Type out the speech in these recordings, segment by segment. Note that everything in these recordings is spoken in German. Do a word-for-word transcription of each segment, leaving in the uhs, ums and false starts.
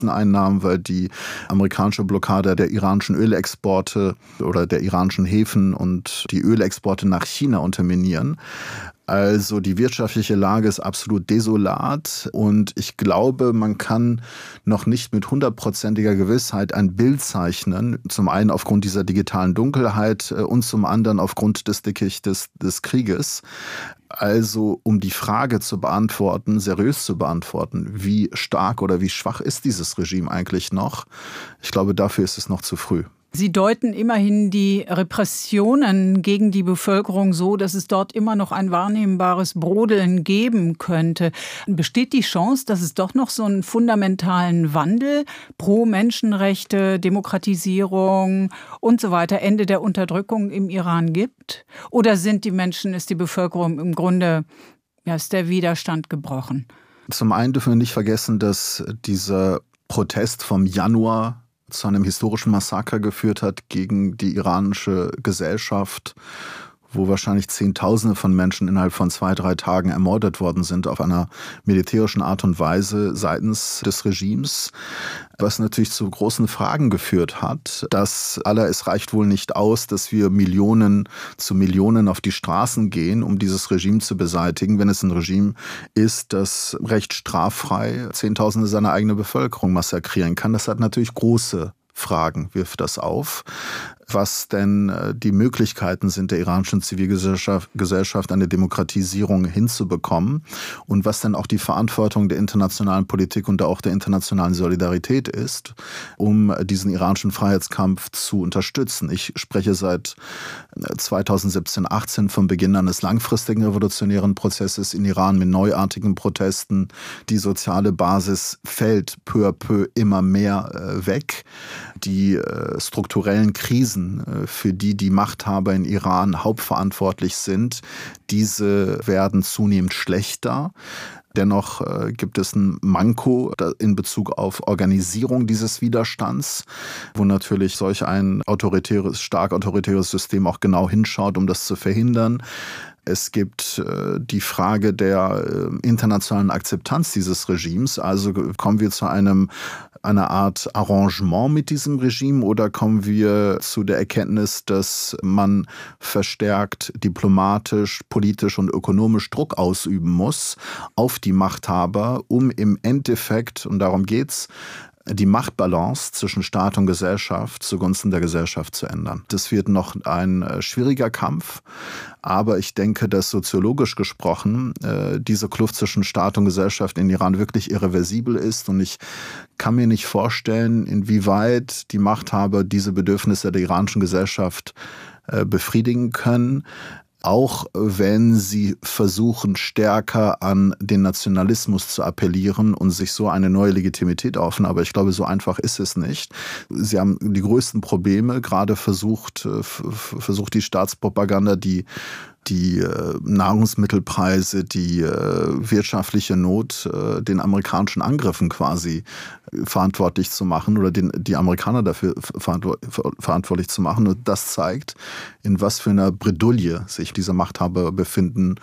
Einnahmen, weil die amerikanische Blockade der iranischen Ölexporte oder der iranischen Häfen und die Ölexporte nach China unterminieren. Also die wirtschaftliche Lage ist absolut desolat und ich glaube, man kann noch nicht mit hundertprozentiger Gewissheit ein Bild zeichnen, zum einen aufgrund dieser digitalen Dunkelheit und zum anderen aufgrund des Dickichtes des Krieges. Also um die Frage zu beantworten, seriös zu beantworten, wie stark oder wie schwach ist dieses Regime eigentlich noch? Ich glaube, dafür ist es noch zu früh. Sie deuten immerhin die Repressionen gegen die Bevölkerung so, dass es dort immer noch ein wahrnehmbares Brodeln geben könnte. Besteht die Chance, dass es doch noch so einen fundamentalen Wandel pro Menschenrechte, Demokratisierung und so weiter, Ende der Unterdrückung im Iran gibt? Oder sind die Menschen, ist die Bevölkerung im Grunde, ja, ist der Widerstand gebrochen? Zum einen dürfen wir nicht vergessen, dass dieser Protest vom Januar zu einem historischen Massaker geführt hat gegen die iranische Gesellschaft, wo wahrscheinlich Zehntausende von Menschen innerhalb von zwei, drei Tagen ermordet worden sind auf einer militärischen Art und Weise seitens des Regimes, was natürlich zu großen Fragen geführt hat. Das aller, es reicht wohl nicht aus, dass wir Millionen zu Millionen auf die Straßen gehen, um dieses Regime zu beseitigen, wenn es ein Regime ist, das recht straffrei Zehntausende seiner eigenen Bevölkerung massakrieren kann. Das hat natürlich große Fragen, wirft das auf, was denn die Möglichkeiten sind der iranischen Zivilgesellschaft, Gesellschaft, eine Demokratisierung hinzubekommen und was denn auch die Verantwortung der internationalen Politik und auch der internationalen Solidarität ist, um diesen iranischen Freiheitskampf zu unterstützen. Ich spreche seit zweitausendsiebzehn, achtzehn vom Beginn eines langfristigen revolutionären Prozesses in Iran mit neuartigen Protesten. Die soziale Basis fällt peu à peu immer mehr weg. Die strukturellen Krisen, für die die Machthaber in Iran hauptverantwortlich sind, diese werden zunehmend schlechter. Dennoch äh, gibt es ein Manko in Bezug auf Organisierung dieses Widerstands, wo natürlich solch ein autoritäres, stark autoritäres System auch genau hinschaut, um das zu verhindern. Es gibt äh, die Frage der äh, internationalen Akzeptanz dieses Regimes. Also kommen wir zu einem einer Art Arrangement mit diesem Regime oder kommen wir zu der Erkenntnis, dass man verstärkt diplomatisch, politisch und ökonomisch Druck ausüben muss auf die Machthaber, um im Endeffekt, und darum geht's, die Machtbalance zwischen Staat und Gesellschaft zugunsten der Gesellschaft zu ändern. Das wird noch ein schwieriger Kampf, aber ich denke, dass soziologisch gesprochen äh, diese Kluft zwischen Staat und Gesellschaft in Iran wirklich irreversibel ist und ich kann mir nicht vorstellen, inwieweit die Machthaber diese Bedürfnisse der iranischen Gesellschaft äh, befriedigen können. Auch wenn sie versuchen, stärker an den Nationalismus zu appellieren und sich so eine neue Legitimität aufnehmen. Aber ich glaube, so einfach ist es nicht. Sie haben die größten Probleme, gerade versucht, versucht die Staatspropaganda, die die äh, Nahrungsmittelpreise, die äh, wirtschaftliche Not äh, den amerikanischen Angriffen quasi äh, verantwortlich zu machen oder den, die Amerikaner dafür verantwo- ver- verantwortlich zu machen. Und das zeigt, in was für einer Bredouille sich diese Machthaber befinden,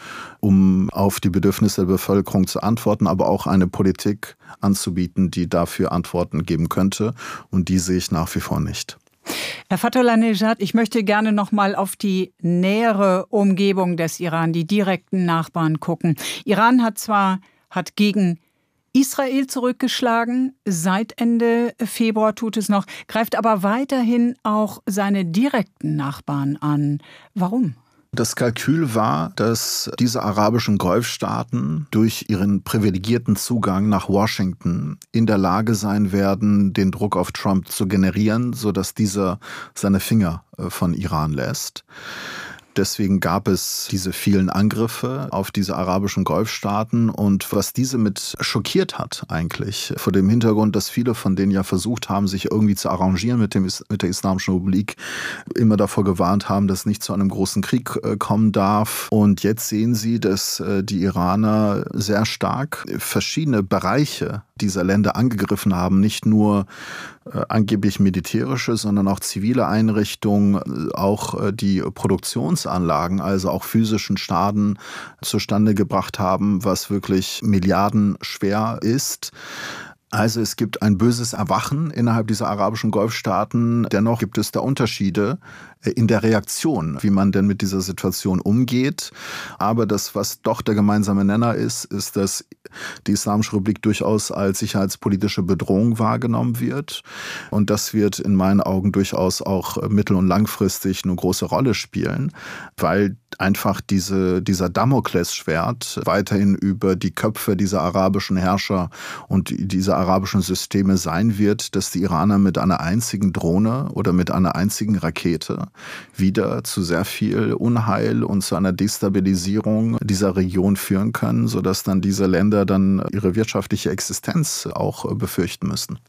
um auf die Bedürfnisse der Bevölkerung zu antworten, aber auch eine Politik anzubieten, die dafür Antworten geben könnte. Und die sehe ich nach wie vor nicht. Herr Fathullah-Nejad, ich möchte gerne noch mal auf die nähere Umgebung des Iran, die direkten Nachbarn gucken. Iran hat zwar hat gegen Israel zurückgeschlagen, seit Ende Februar tut es noch, greift aber weiterhin auch seine direkten Nachbarn an. Warum? Das Kalkül war, dass diese arabischen Golfstaaten durch ihren privilegierten Zugang nach Washington in der Lage sein werden, den Druck auf Trump zu generieren, sodass dieser seine Finger von Iran lässt. Deswegen gab es diese vielen Angriffe auf diese arabischen Golfstaaten und was diese mit schockiert hat eigentlich, vor dem Hintergrund, dass viele von denen ja versucht haben, sich irgendwie zu arrangieren mit, dem, mit der Islamischen Republik, immer davor gewarnt haben, dass es nicht zu einem großen Krieg äh, kommen darf. Und jetzt sehen sie, dass äh, die Iraner sehr stark verschiedene Bereiche dieser Länder angegriffen haben, nicht nur äh, angeblich militärische, sondern auch zivile Einrichtungen, äh, auch äh, die Produktionsanlagen, also auch physischen Schaden zustande gebracht haben, was wirklich milliardenschwer ist. Also es gibt ein böses Erwachen innerhalb dieser arabischen Golfstaaten. Dennoch gibt es da Unterschiede in der Reaktion, wie man denn mit dieser Situation umgeht. Aber das, was doch der gemeinsame Nenner ist, ist, dass die Islamische Republik durchaus als sicherheitspolitische Bedrohung wahrgenommen wird. Und das wird in meinen Augen durchaus auch mittel- und langfristig eine große Rolle spielen, weil einfach diese, dieser Damoklesschwert weiterhin über die Köpfe dieser arabischen Herrscher und dieser arabischen Systeme sein wird, dass die Iraner mit einer einzigen Drohne oder mit einer einzigen Rakete wieder zu sehr viel Unheil und zu einer Destabilisierung dieser Region führen können, sodass dann diese Länder dann ihre wirtschaftliche Existenz auch befürchten müssen.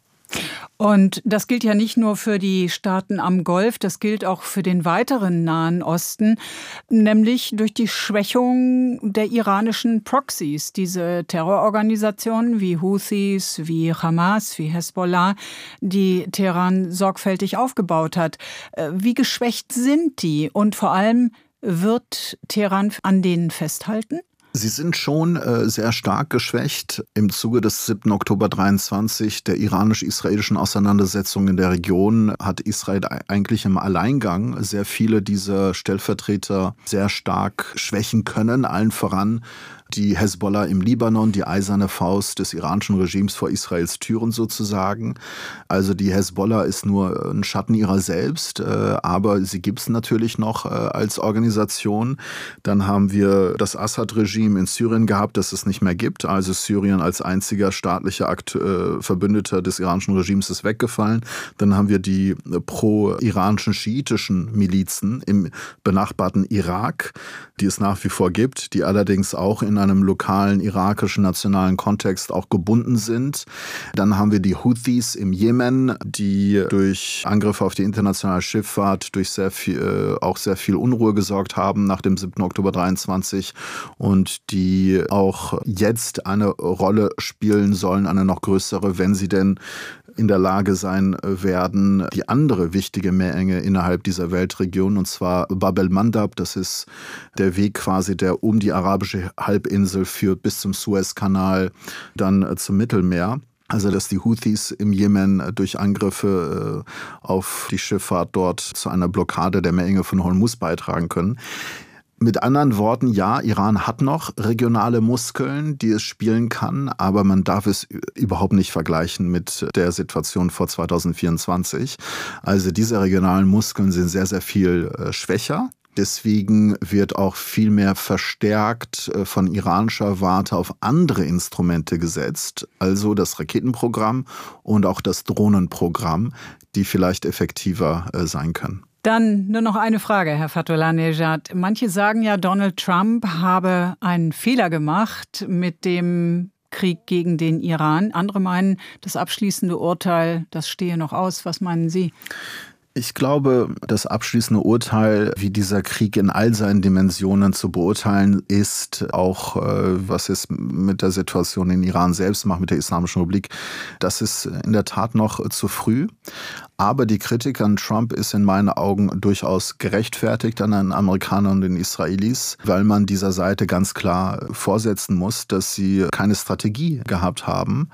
Und das gilt ja nicht nur für die Staaten am Golf, das gilt auch für den weiteren Nahen Osten, nämlich durch die Schwächung der iranischen Proxys, diese Terrororganisationen wie Houthis, wie Hamas, wie Hezbollah, die Teheran sorgfältig aufgebaut hat. Wie geschwächt sind die und vor allem wird Teheran an denen festhalten? Sie sind schon äh, sehr stark geschwächt. Im Zuge des siebten Oktober dreiundzwanzig, der iranisch-israelischen Auseinandersetzungen in der Region, hat Israel eigentlich im Alleingang sehr viele dieser Stellvertreter sehr stark schwächen können, allen voran die Hezbollah im Libanon, die eiserne Faust des iranischen Regimes vor Israels Türen sozusagen. Also die Hezbollah ist nur ein Schatten ihrer selbst, aber sie gibt es natürlich noch als Organisation. Dann haben wir das Assad-Regime in Syrien gehabt, das es nicht mehr gibt. Also Syrien als einziger staatlicher Akt, äh, Verbündeter des iranischen Regimes ist weggefallen. Dann haben wir die pro-iranischen schiitischen Milizen im benachbarten Irak, die es nach wie vor gibt, die allerdings auch in einem lokalen irakischen nationalen Kontext auch gebunden sind. Dann haben wir die Houthis im Jemen, die durch Angriffe auf die internationale Schifffahrt durch sehr viel, äh, auch sehr viel Unruhe gesorgt haben nach dem siebten Oktober dreiundzwanzig und die auch jetzt eine Rolle spielen sollen, eine noch größere, wenn sie denn in der Lage sein werden, die andere wichtige Meerenge innerhalb dieser Weltregion, und zwar Bab el-Mandab, das ist der Weg quasi, der um die arabische Halbinsel führt bis zum Suezkanal, dann zum Mittelmeer. Also dass die Houthis im Jemen durch Angriffe auf die Schifffahrt dort zu einer Blockade der Meerenge von Hormuz beitragen können. Mit anderen Worten, ja, Iran hat noch regionale Muskeln, die es spielen kann, aber man darf es überhaupt nicht vergleichen mit der Situation vor zweitausendvierundzwanzig. Also diese regionalen Muskeln sind sehr, sehr viel schwächer. Deswegen wird auch viel mehr verstärkt von iranischer Warte auf andere Instrumente gesetzt, also das Raketenprogramm und auch das Drohnenprogramm, die vielleicht effektiver sein können. Dann nur noch eine Frage, Herr Fatoullah-Nejad. Manche sagen ja, Donald Trump habe einen Fehler gemacht mit dem Krieg gegen den Iran. Andere meinen, das abschließende Urteil, das stehe noch aus. Was meinen Sie? Ich glaube, das abschließende Urteil, wie dieser Krieg in all seinen Dimensionen zu beurteilen ist, auch was es mit der Situation in Iran selbst macht, mit der Islamischen Republik, das ist in der Tat noch zu früh. Aber die Kritik an Trump ist in meinen Augen durchaus gerechtfertigt an den Amerikanern und den Israelis, weil man dieser Seite ganz klar vorsetzen muss, dass sie keine Strategie gehabt haben.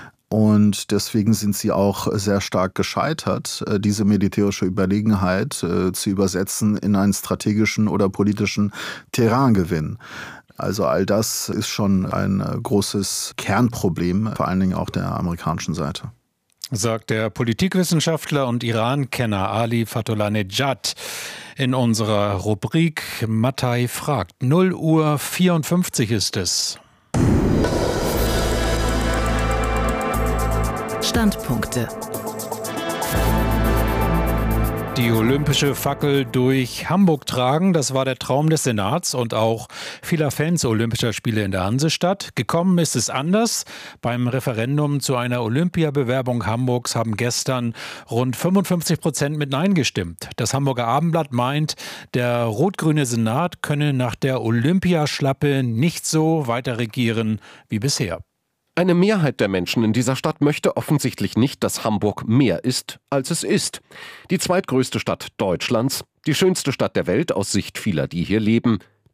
Und deswegen sind sie auch sehr stark gescheitert, diese militärische Überlegenheit zu übersetzen in einen strategischen oder politischen Terraingewinn. Also all das ist schon ein großes Kernproblem, vor allen Dingen auch der amerikanischen Seite. Sagt der Politikwissenschaftler und Iran-Kenner Ali Fatoullah-Nejad in unserer Rubrik Mattei fragt. null Uhr vierundfünfzig ist es. Standpunkte. Die olympische Fackel durch Hamburg tragen, das war der Traum des Senats und auch vieler Fans olympischer Spiele in der Hansestadt. Gekommen ist es anders. Beim Referendum zu einer Olympiabewerbung Hamburgs haben gestern rund fünfundfünfzig Prozent mit Nein gestimmt. Das Hamburger Abendblatt meint, der rot-grüne Senat könne nach der Olympiaschlappe nicht so weiter regieren wie bisher. Eine Mehrheit der Menschen in dieser Stadt möchte offensichtlich nicht, dass Hamburg mehr ist, als es ist. Die zweitgrößte Stadt Deutschlands, die schönste Stadt der Welt aus Sicht vieler, die hier leben.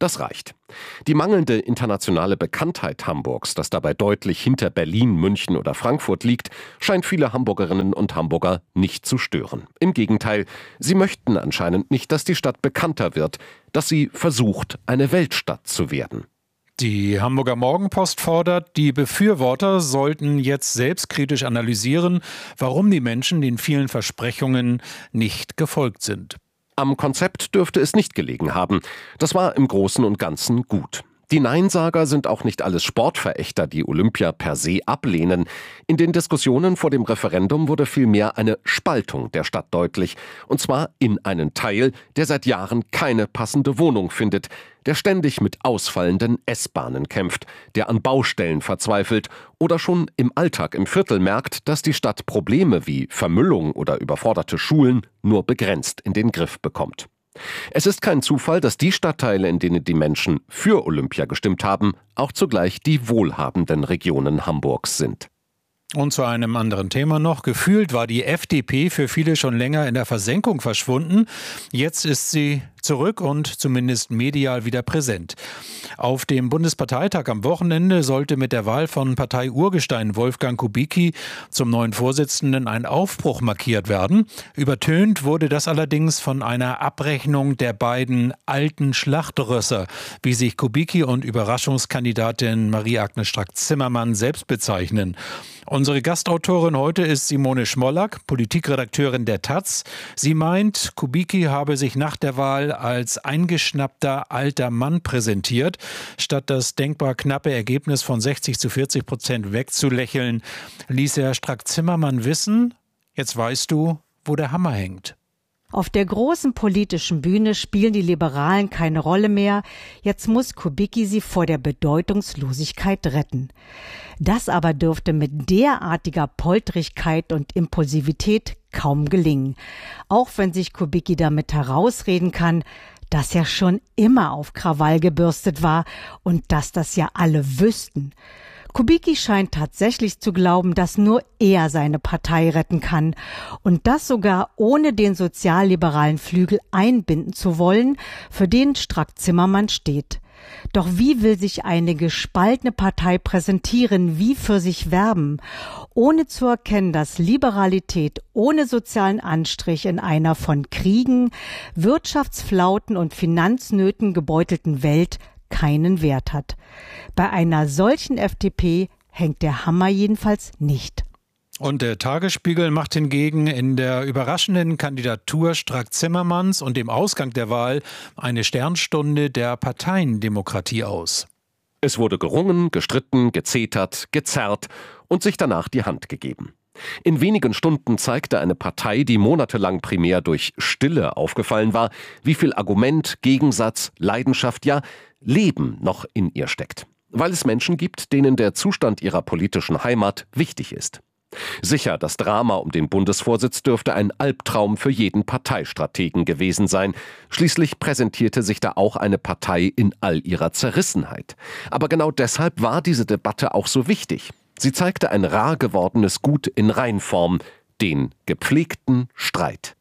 Das reicht. Die mangelnde internationale Bekanntheit Hamburgs, das dabei deutlich hinter Berlin, München oder Frankfurt liegt, scheint viele Hamburgerinnen und Hamburger nicht zu stören. Im Gegenteil, sie möchten anscheinend nicht, dass die Stadt bekannter wird, dass sie versucht, eine Weltstadt zu werden. Die Hamburger Morgenpost fordert, die Befürworter sollten jetzt selbstkritisch analysieren, warum die Menschen den vielen Versprechungen nicht gefolgt sind. Am Konzept dürfte es nicht gelegen haben. Das war im Großen und Ganzen gut. Die Neinsager sind auch nicht alles Sportverächter, die Olympia per se ablehnen. In den Diskussionen vor dem Referendum wurde vielmehr eine Spaltung der Stadt deutlich. Und zwar in einen Teil, der seit Jahren keine passende Wohnung findet, der ständig mit ausfallenden S-Bahnen kämpft, der an Baustellen verzweifelt oder schon im Alltag im Viertel merkt, dass die Stadt Probleme wie Vermüllung oder überforderte Schulen nur begrenzt in den Griff bekommt. Es ist kein Zufall, dass die Stadtteile, in denen die Menschen für Olympia gestimmt haben, auch zugleich die wohlhabenden Regionen Hamburgs sind. Und zu einem anderen Thema noch. Gefühlt war die F D P für viele schon länger in der Versenkung verschwunden. Jetzt ist sie zurück und zumindest medial wieder präsent. Auf dem Bundesparteitag am Wochenende sollte mit der Wahl von Partei-Urgestein Wolfgang Kubicki zum neuen Vorsitzenden ein Aufbruch markiert werden. Übertönt wurde das allerdings von einer Abrechnung der beiden alten Schlachtrösser, wie sich Kubicki und Überraschungskandidatin Marie-Agnes Strack-Zimmermann selbst bezeichnen. Unsere Gastautorin heute ist Simone Schmollack, Politikredakteurin der Taz. Sie meint, Kubicki habe sich nach der Wahl als eingeschnappter alter Mann präsentiert. Statt das denkbar knappe Ergebnis von sechzig zu vierzig Prozent wegzulächeln, ließ er Strack-Zimmermann wissen, jetzt weißt du, wo der Hammer hängt. Auf der großen politischen Bühne spielen die Liberalen keine Rolle mehr. Jetzt muss Kubicki sie vor der Bedeutungslosigkeit retten. Das aber dürfte mit derartiger Poltrigkeit und Impulsivität kaum gelingen. Auch wenn sich Kubicki damit herausreden kann, dass er schon immer auf Krawall gebürstet war und dass das ja alle wüssten. Kubicki scheint tatsächlich zu glauben, dass nur er seine Partei retten kann und das sogar ohne den sozialliberalen Flügel einbinden zu wollen, für den Strack-Zimmermann steht. Doch wie will sich eine gespaltene Partei präsentieren, wie für sich werben, ohne zu erkennen, dass Liberalität ohne sozialen Anstrich in einer von Kriegen, Wirtschaftsflauten und Finanznöten gebeutelten Welt keinen Wert hat. Bei einer solchen F D P hängt der Hammer jedenfalls nicht. Und der Tagesspiegel macht hingegen in der überraschenden Kandidatur Strack-Zimmermanns und dem Ausgang der Wahl eine Sternstunde der Parteiendemokratie aus. Es wurde gerungen, gestritten, gezetert, gezerrt und sich danach die Hand gegeben. In wenigen Stunden zeigte eine Partei, die monatelang primär durch Stille aufgefallen war, wie viel Argument, Gegensatz, Leidenschaft, ja Leben noch in ihr steckt. Weil es Menschen gibt, denen der Zustand ihrer politischen Heimat wichtig ist. Sicher, das Drama um den Bundesvorsitz dürfte ein Albtraum für jeden Parteistrategen gewesen sein. Schließlich präsentierte sich da auch eine Partei in all ihrer Zerrissenheit. Aber genau deshalb war diese Debatte auch so wichtig. Sie zeigte ein rar gewordenes Gut in Reinform, den gepflegten Streit.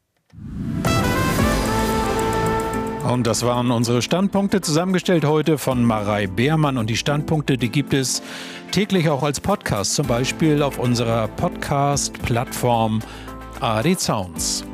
Und das waren unsere Standpunkte, zusammengestellt heute von Marei Beermann. Und die Standpunkte, die gibt es täglich auch als Podcast, zum Beispiel auf unserer Podcast-Plattform A R D Sounds.